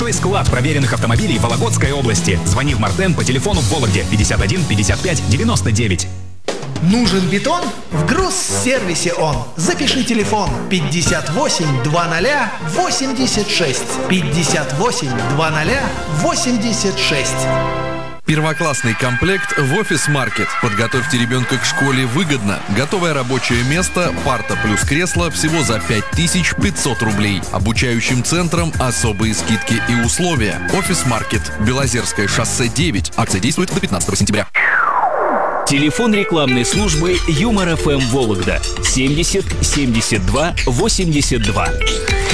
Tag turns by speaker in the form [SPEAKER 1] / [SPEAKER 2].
[SPEAKER 1] Большой склад проверенных автомобилей в Вологодской области. Звони в Мартен по телефону в Вологде 51 55 99.
[SPEAKER 2] Нужен бетон? В Грузсервисе он. Запиши телефон 58 20 86. 58 20 86.
[SPEAKER 3] Первоклассный комплект в офис-маркет. Подготовьте ребенка к школе выгодно. Готовое рабочее место, парта плюс кресло всего за 5500 рублей. Обучающим центрам особые скидки и условия. Офис-маркет. Белозерское шоссе 9. Акция действует до 15 сентября.
[SPEAKER 4] Телефон рекламной службы Юмор ФМ Вологда 70 72 82.